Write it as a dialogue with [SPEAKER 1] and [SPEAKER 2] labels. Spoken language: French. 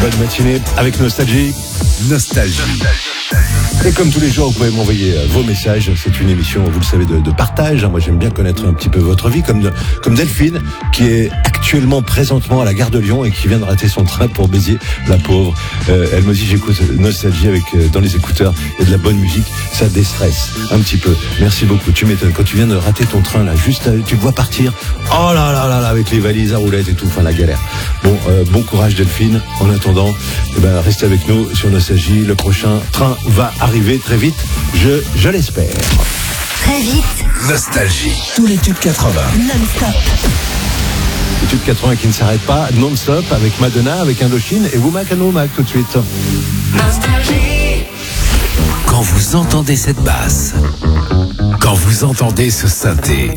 [SPEAKER 1] bonne matinée avec Nostalgie. Et comme tous les jours, vous pouvez m'envoyer vos messages. C'est une émission, vous le savez, de partage. Moi, j'aime bien connaître un petit peu votre vie, comme Delphine, qui est actuellement, présentement, à la gare de Lyon et qui vient de rater son train pour Béziers, la pauvre. Elle me dit, j'écoute Nostalgie avec dans les écouteurs et de la bonne musique. Ça déstresse un petit peu. Merci beaucoup. Tu m'étonnes. Quand tu viens de rater ton train, là, juste, tu te vois partir. Oh là là là là, avec les valises à roulettes et tout. Enfin, la galère. Bon courage, Delphine. En attendant, restez avec nous sur Nostalgie. Le prochain train va arriver très vite, je l'espère.
[SPEAKER 2] Très vite.
[SPEAKER 3] Nostalgie. Tous les tubes 80.
[SPEAKER 2] Non-stop.
[SPEAKER 1] Les tubes 80 qui ne s'arrêtent pas, non-stop, avec Madonna, avec Indochine et Womack and Womack tout de suite.
[SPEAKER 3] Nostalgie. Quand vous entendez cette basse, quand vous entendez ce synthé,